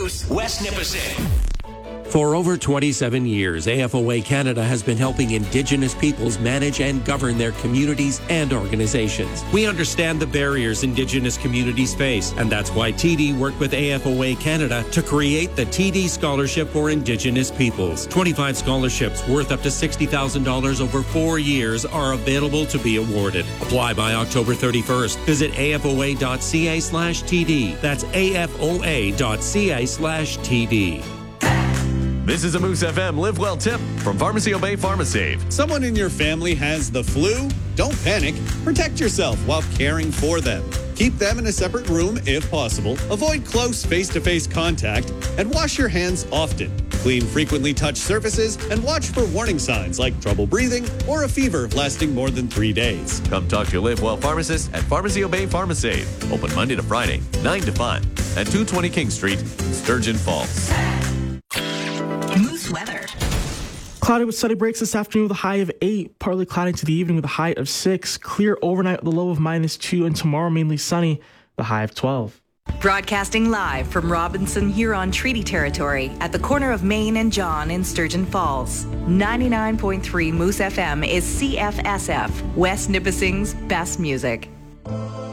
Moose, West Nipissing. For over 27 years, AFOA Canada has been helping Indigenous peoples manage and govern their communities and organizations. We understand the barriers Indigenous communities face, and that's why TD worked with AFOA Canada to create the TD Scholarship for Indigenous Peoples. 25 scholarships worth up to $60,000 over 4 years are available to be awarded. Apply by October 31st. Visit afoa.ca/TD. That's afoa.ca/TD. This is a Moose FM Live Well tip from Pharmacy Obey PharmaSave. Someone in your family has the flu? Don't panic. Protect yourself while caring for them. Keep them in a separate room if possible. Avoid close face-to-face contact and wash your hands often. Clean frequently touched surfaces and watch for warning signs like trouble breathing or a fever lasting more than 3 days. Come talk to your Live Well pharmacist at Pharmacy Obey PharmaSave. Open Monday to Friday, 9 to 5 at 220 King Street, Sturgeon Falls. Moose weather. Cloudy with sunny breaks this afternoon with a high of 8. Partly cloudy to the evening with a high of 6. Clear overnight with a low of -2. And tomorrow mainly sunny, the high of 12. Broadcasting live from Robinson Huron Treaty Territory at the corner of Main and John in Sturgeon Falls. 99.3 Moose FM is CFSF, West Nipissing's best music.